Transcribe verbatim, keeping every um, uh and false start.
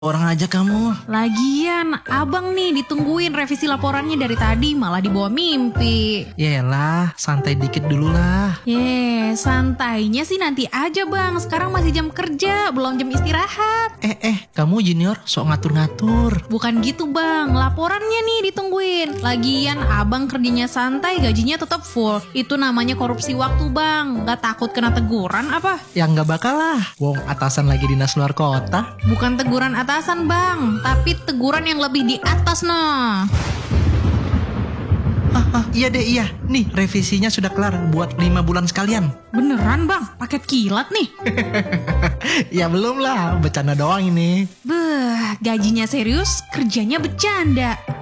Orang aja kamu. Lagian, abang nih ditungguin revisi laporannya dari tadi, malah dibawa mimpi. Yaelah, santai dikit dulu lah. Ye, santainya sih nanti aja bang. Sekarang masih jam kerja, belum jam istirahat. Eh, eh, kamu junior sok ngatur-ngatur. Bukan gitu bang, laporannya nih ditungguin. Lagian abang kerjanya santai, gajinya tetap full. Itu namanya korupsi waktu bang. Gak takut kena teguran apa? Ya nggak bakal lah, wong atasan lagi dinas luar kota. Bukan teguran atasan bang, tapi teguran yang lebih di atas nah. Ah, ah, iya deh iya, nih revisinya sudah kelar buat lima bulan sekalian. Beneran bang, paket kilat nih. Ya belum lah, bercanda doang ini. Beuh, gajinya serius, kerjanya bercanda.